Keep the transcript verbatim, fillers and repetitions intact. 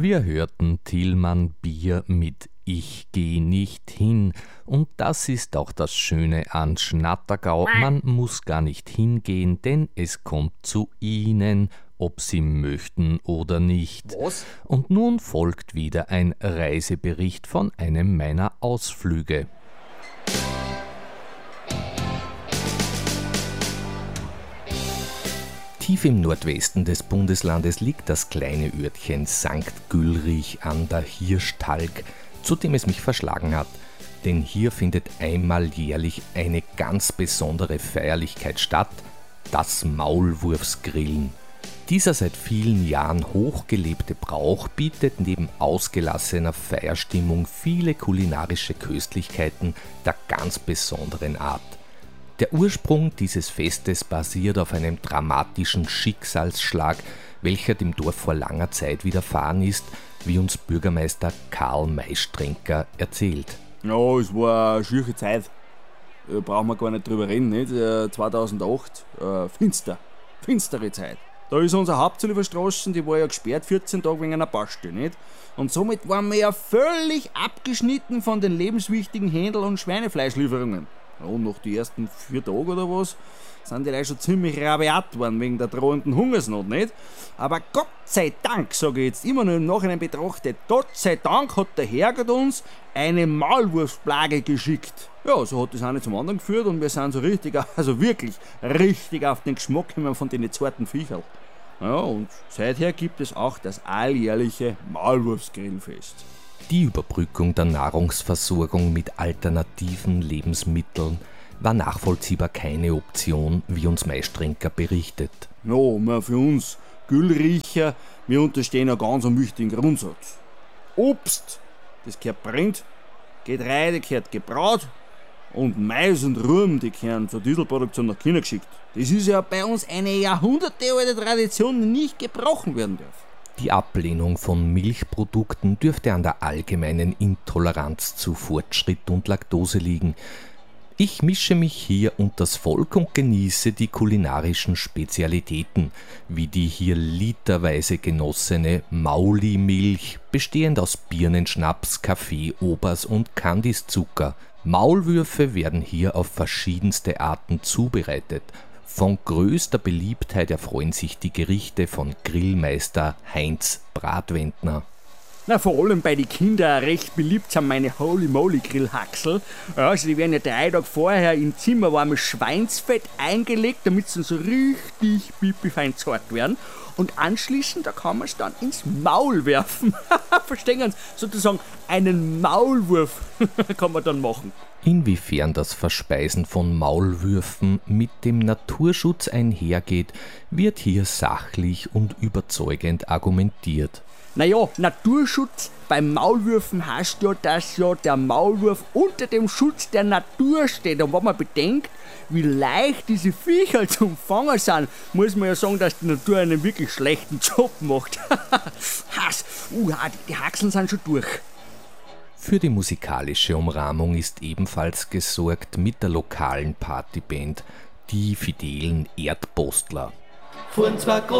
Wir hörten Tilman Bier mit Ich geh nicht hin. Und das ist auch das Schöne an Schnattergau. Man muss gar nicht hingehen, denn es kommt zu Ihnen, ob Sie möchten oder nicht. Was? Und nun folgt wieder ein Reisebericht von einem meiner Ausflüge. Tief im Nordwesten des Bundeslandes liegt das kleine Örtchen Sankt Gülrich an der Hirschtalg, zu dem es mich verschlagen hat. Denn hier findet einmal jährlich eine ganz besondere Feierlichkeit statt, das Maulwurfsgrillen. Dieser seit vielen Jahren hochgelebte Brauch bietet neben ausgelassener Feierstimmung viele kulinarische Köstlichkeiten der ganz besonderen Art. Der Ursprung dieses Festes basiert auf einem dramatischen Schicksalsschlag, welcher dem Dorf vor langer Zeit widerfahren ist, wie uns Bürgermeister Karl Maistrenker erzählt. Ja, es war eine schiere Zeit. Da brauchen wir gar nicht drüber reden, nicht? zweitausendacht, äh, finster, finstere Zeit. Da ist unsere Hauptzulieferstraße, die war ja gesperrt vierzehn Tage wegen einer Baustelle, nicht? Und somit waren wir ja völlig abgeschnitten von den lebenswichtigen Händel- und Schweinefleischlieferungen. Ja, und nach den ersten vier Tagen oder was, sind die Leute schon ziemlich rabiat geworden wegen der drohenden Hungersnot, nicht? Aber Gott sei Dank, sage ich jetzt immer nur im Nachhinein betrachtet, Gott sei Dank hat der Herrgott uns eine Maulwurfsplage geschickt. Ja, so hat das eine zum anderen geführt und wir sind so richtig, also wirklich richtig auf den Geschmack gekommen von den zarten Viecherl. Ja, und seither gibt es auch das alljährliche Maulwurfsgrillfest. Die Überbrückung der Nahrungsversorgung mit alternativen Lebensmitteln war nachvollziehbar keine Option, wie uns Maistrenker berichtet. Ja, wir für uns Gülricher, wir unterstehen einen ganz wichtigen Grundsatz. Obst, das gehört brennt, Getreide gehört gebraut und Mais und Ruhm, die gehören zur Dieselproduktion nach China geschickt. Das ist ja bei uns eine jahrhundertealte Tradition, die nicht gebrochen werden darf. Die Ablehnung von Milchprodukten dürfte an der allgemeinen Intoleranz zu Fortschritt und Laktose liegen. Ich mische mich hier unters Volk und genieße die kulinarischen Spezialitäten, wie die hier literweise genossene Mauli-Milch, bestehend aus Birnenschnaps, Kaffee, Obers und Kandiszucker. Maulwürfe werden hier auf verschiedenste Arten zubereitet. Von größter Beliebtheit erfreuen sich die Gerichte von Grillmeister Heinz Bratwendner. Na, vor allem bei den Kindern recht beliebt sind meine Holy Moly Grillhaxel. Ja, also die werden ja drei Tage vorher im Zimmer warmes Schweinsfett eingelegt, damit sie so richtig pipifein zart werden. Und anschließend, da kann man es dann ins Maul werfen. Verstehen Sie? Sozusagen einen Maulwurf kann man dann machen. Inwiefern das Verspeisen von Maulwürfen mit dem Naturschutz einhergeht, wird hier sachlich und überzeugend argumentiert. Naja, Naturschutz beim Maulwürfen heißt ja, dass ja der Maulwurf unter dem Schutz der Natur steht. Und wenn man bedenkt, wie leicht diese Viecher zum Fangen sind, muss man ja sagen, dass die Natur einen wirklich schlechten Job macht. Hass, uh, die Haxeln sind schon durch. Für die musikalische Umrahmung ist ebenfalls gesorgt mit der lokalen Partyband, die Fidelen Erdbostler. Fuhren zwei